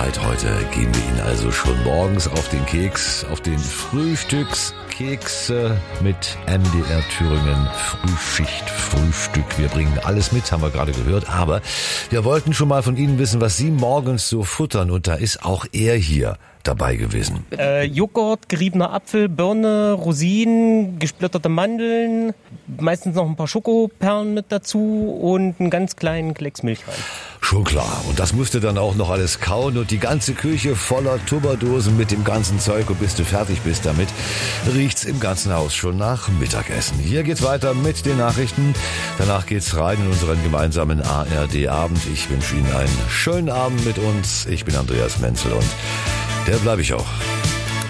Seit heute gehen wir Ihnen also schon morgens auf den Keks, auf den Frühstückskeks mit MDR Thüringen Frühschicht-Frühstück. Wir bringen alles mit, haben wir gerade gehört, aber wir wollten schon mal von Ihnen wissen, was Sie morgens so futtern, und da ist auch er hier dabei gewesen. Joghurt, geriebener Apfel, Birne, Rosinen, gesplitterte Mandeln, meistens noch ein paar Schokoperlen mit dazu und einen ganz kleinen Klecks Milch rein. Schon klar. Und das musst du dann auch noch alles kauen und die ganze Küche voller Tupperdosen mit dem ganzen Zeug, und bis du fertig bist damit, riecht's im ganzen Haus schon nach Mittagessen. Hier geht's weiter mit den Nachrichten. Danach geht's rein in unseren gemeinsamen ARD-Abend. Ich wünsche Ihnen einen schönen Abend mit uns. Ich bin Andreas Menzel und der bleibe ich auch.